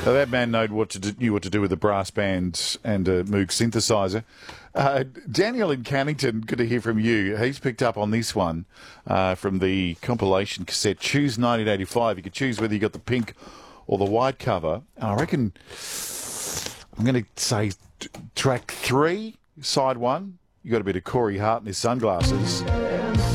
Now, that man knew what to do with a brass band and a Moog synthesizer. Daniel in Cannington, good to hear from you. He's picked up on this one from the compilation cassette Choose 1985. You could choose whether you got the pink or the white cover. And I reckon I'm going to say track 3, side 1. You got a bit of Corey Hart in his sunglasses.